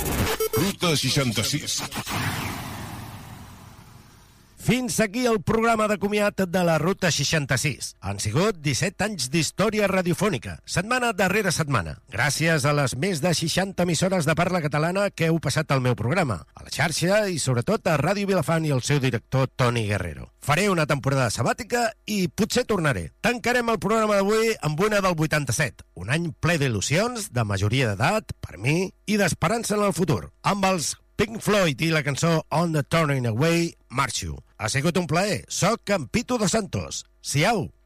Ruta 66. Fins aquí el programa de comiat de la Ruta 66. Han sigut 17 anys d'història radiofònica, setmana darrere setmana. Gràcies a les més de 60 emissores de parla catalana que heu passat al meu programa, a la xarxa i sobretot a Ràdio Vilafant i el seu director Toni Guerrero. Faré una temporada sabàtica i potser tornaré. Tancarem el programa d'avui amb una del 87, un any ple d'il·lusions, de majoria d'edat, per mi, i d'esperança en el futur, amb els Pink Floyd i la cançó On the Turning Away, marxo. Ha sigut un plaer. Soc en Pitu dos Santos. Siau!